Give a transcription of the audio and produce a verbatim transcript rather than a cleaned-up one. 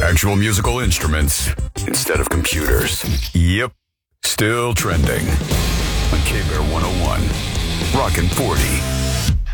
Actual musical instruments instead of computers. Yep, still trending. On K-Bear one oh one, Rockin' forty.